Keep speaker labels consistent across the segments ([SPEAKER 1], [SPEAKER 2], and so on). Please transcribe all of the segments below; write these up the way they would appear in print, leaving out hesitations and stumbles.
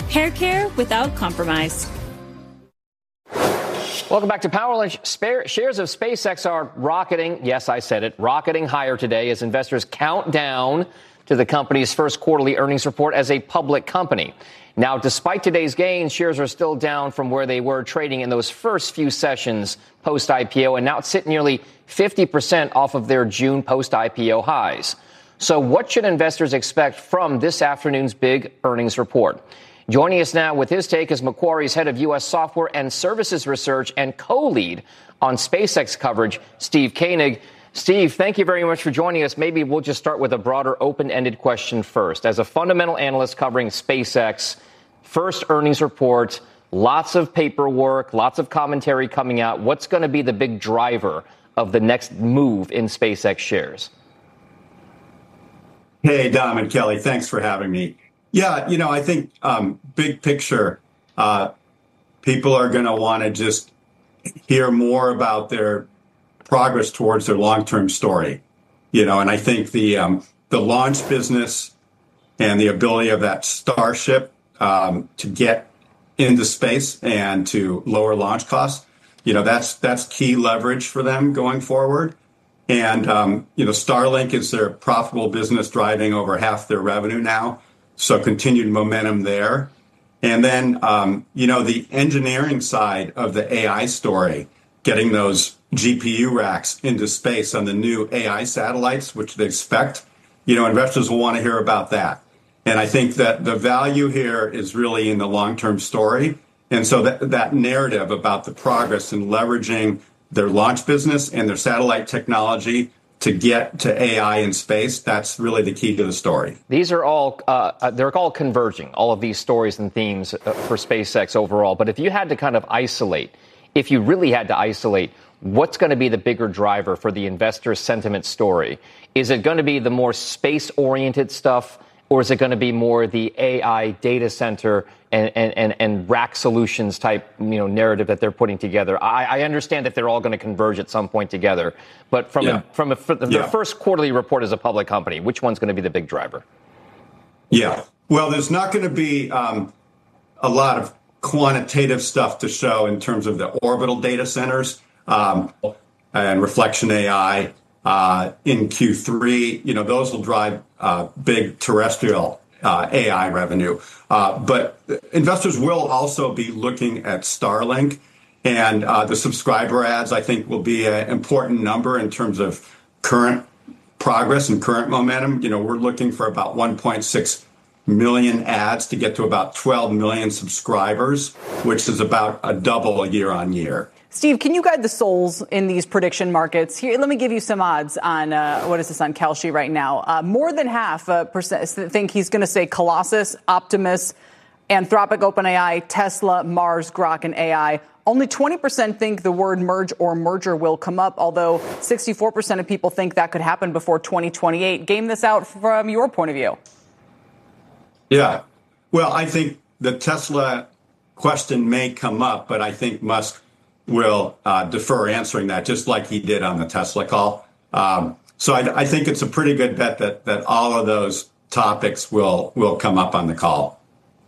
[SPEAKER 1] Hair care without compromise.
[SPEAKER 2] Welcome back to Power Lunch. Shares of SpaceX are rocketing. Yes, I said it. Rocketing higher today as investors count down to the company's first quarterly earnings report as a public company. Now, despite today's gains, shares are still down from where they were trading in those first few sessions post-IPO, and now it's sit nearly 50% off of their June post-IPO highs. So what should investors expect from this afternoon's big earnings report? Joining us now with his take is Macquarie's head of U.S. software and services research and co-lead on SpaceX coverage, Steve Koenig. Steve, thank you very much for joining us. Maybe we'll just start with a broader open-ended question first. As a fundamental analyst covering SpaceX, first earnings report, lots of paperwork, lots of commentary coming out. What's going to be the big driver of the next move in SpaceX shares?
[SPEAKER 3] Hey, Dom and Kelly, thanks for having me. Yeah, I think big picture, people are going to want to just hear more about their progress towards their long-term story, and I think the launch business and the ability of that Starship to get into space and to lower launch costs, that's key leverage for them going forward. And, Starlink is their profitable business, driving over half their revenue now. So continued momentum there. And then, the engineering side of the AI story, getting those GPU racks into space on the new AI satellites, which they expect, investors will want to hear about that. And I think that the value here is really in the long-term story. And so that narrative about the progress in leveraging their launch business and their satellite technology to get to AI in space, that's really the key to the story.
[SPEAKER 2] These are all, they're all converging, all of these stories and themes for SpaceX overall. But if you had to kind of isolate, if you really had to isolate, what's going to be the bigger driver for the investor sentiment story? Is it going to be the more space-oriented stuff, or is it going to be more the AI data center and rack solutions type, narrative that they're putting together? I understand that they're all going to converge at some point together, but from the first quarterly report as a public company, which one's going to be the big driver?
[SPEAKER 3] Yeah, well, there's not going to be a lot of quantitative stuff to show in terms of the orbital data centers and reflection AI in Q3. Those will drive big terrestrial AI revenue. But investors will also be looking at Starlink, and the subscriber ads, I think, will be an important number in terms of current progress and current momentum. We're looking for about 1.6 million ads to get to about 12 million subscribers, which is about a double year on year.
[SPEAKER 4] Steve, can you guide the souls in these prediction markets? Here, let me give you some odds on, what is this on Kalshi right now? More than half think he's going to say Colossus, Optimus, Anthropic, OpenAI, Tesla, Mars, Grok, and AI. Only 20% think the word merge or merger will come up, although 64% of people think that could happen before 2028. Game this out from your point of view.
[SPEAKER 3] Yeah. Well, I think the Tesla question may come up, but I think Musk will defer answering that, just like he did on the Tesla call. So I think it's a pretty good bet that all of those topics will come up on the call.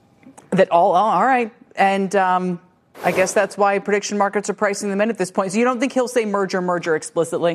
[SPEAKER 4] All right. And I guess that's why prediction markets are pricing them in at this point. So you don't think he'll say merger explicitly?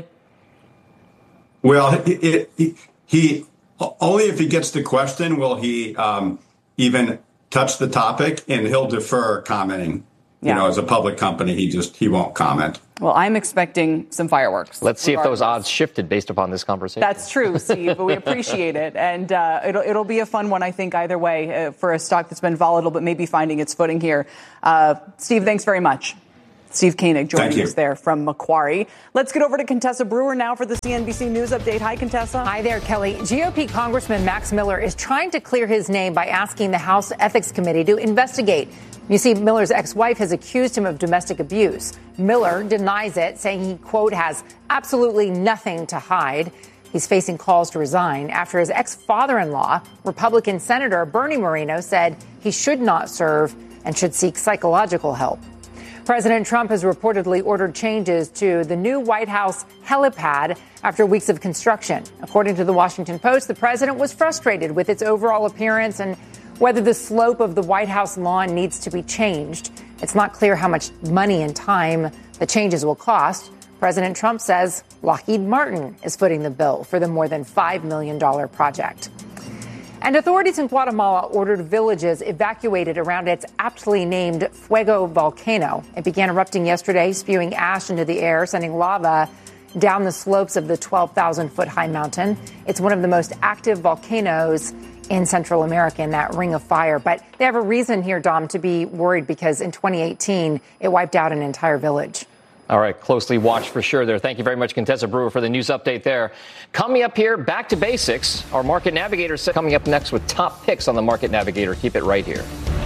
[SPEAKER 3] Well, he only if he gets the question will he even touch the topic, and he'll defer commenting. As a public company, he won't comment.
[SPEAKER 4] Well, I'm expecting some fireworks.
[SPEAKER 2] Let's see if those odds shifted based upon this conversation.
[SPEAKER 4] That's true, Steve, but we appreciate it. And it'll be a fun one, I think, either way, for a stock that's been volatile, but maybe finding its footing here. Steve, thanks very much. Steve Koenig joining us there from Macquarie. Let's get over to Contessa Brewer now for the CNBC News Update. Hi, Contessa.
[SPEAKER 5] Hi there, Kelly. GOP Congressman Max Miller is trying to clear his name by asking the House Ethics Committee to investigate. You see, Miller's ex-wife has accused him of domestic abuse. Miller denies it, saying he, quote, has absolutely nothing to hide. He's facing calls to resign after his ex-father-in-law, Republican Senator Bernie Moreno, said he should not serve and should seek psychological help. President Trump has reportedly ordered changes to the new White House helipad after weeks of construction. According to the Washington Post, the president was frustrated with its overall appearance and whether the slope of the White House lawn needs to be changed. It's not clear how much money and time the changes will cost. President Trump says Lockheed Martin is footing the bill for the more than $5 million project. And authorities in Guatemala ordered villages evacuated around its aptly named Fuego volcano. It began erupting yesterday, spewing ash into the air, sending lava down the slopes of the 12,000-foot high mountain. It's one of the most active volcanoes in Central America in that ring of fire. But they have a reason here, Dom, to be worried because in 2018, it wiped out an entire village.
[SPEAKER 2] All right, closely watched for sure there. Thank you very much, Contessa Brewer, for the news update there. Coming up here, back to basics. Our Market Navigator coming up next with top picks on the Market Navigator. Keep it right here.